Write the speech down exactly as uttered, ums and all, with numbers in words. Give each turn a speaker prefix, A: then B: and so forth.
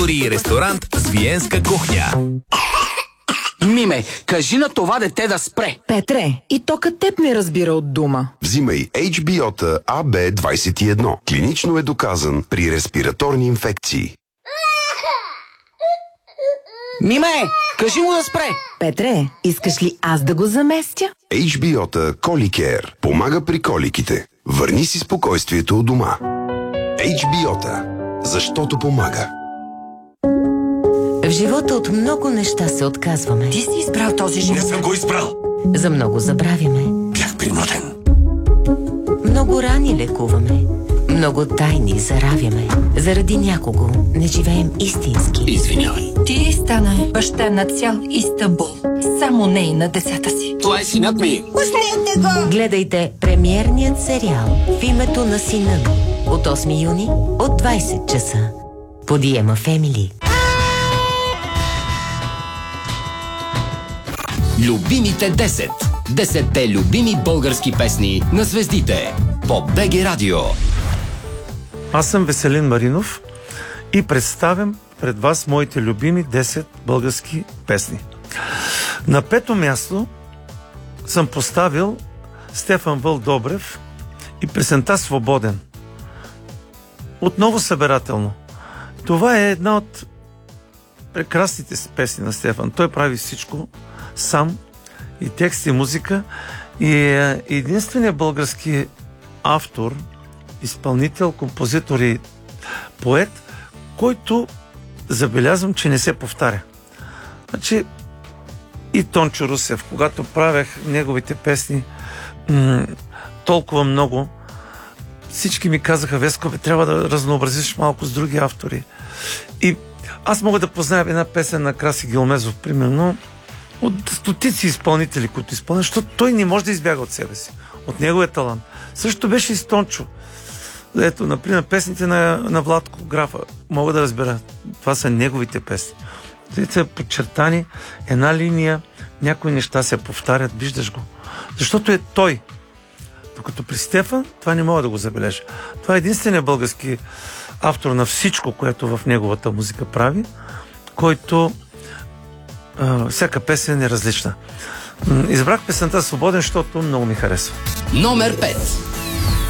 A: и ресторант с виенска кухня.
B: Миме, кажи на това дете да спре.
C: Петре, и тока теб не разбира от дума.
D: Взимай Ейч Би О-та А Б двайсет и едно. Клинично е доказан при респираторни инфекции.
B: Миме, кажи му да спре.
C: Петре, искаш ли аз да го заместя?
D: Ейч Би О-та Коликер помага при коликите. Върни си спокойствието у дома. Ейч Би О-та, защото помага.
E: В живота от много неща се отказваме.
F: Ти си избрал този живот.
G: Не съм го избрал.
E: За много забравяме.
G: Бях принуден.
E: Много рани лекуваме. Много тайни заравяме. Заради някого не живеем истински.
G: Извинявай.
F: Ти стана баща на цял Истанбул. Само не и на децата си.
G: Това е синът ми.
F: Пуснете го!
E: Гледайте премиерният сериал В името на сина ми от осми юни от двайсет часа по Диема Фемили.
A: Любимите десет. Десетте любими български песни на звездите по БГ Радио.
H: Аз съм Веселин Маринов и представям пред вас моите любими десет български песни. На пето място съм поставил Стефан Вълк Добрев и песента Свободен. Отново събирателно. Това е една от прекрасните песни на Стефан. Той прави всичко сам, и текст, и музика, и е единственият български автор, изпълнител, композитор и поет, който забелязвам, че не се повтаря. Значи и Тончо Русев, когато правех неговите песни м- толкова много, всички ми казаха: Веско, бе, трябва да разнообразиш малко с други автори. И аз мога да позная една песен на Краси Гилмезов, примерно, от стотици изпълнители, които изпълнят, защото той не може да избяга от себе си, от неговия талант. Също беше и с Тончо. Ето, например, песните на, на Владко Графа. Мога да разбера. Това са неговите песни. Те са подчертани, една линия, някои неща се повтарят, виждаш го. Защото е той. Докато при Стефан, това не мога да го забележа. Това е единственият български автор на всичко, което в неговата музика прави, който Uh, всяка песен е различна. Избрах песента Свободен, защото много ми харесва.
A: Номер пет.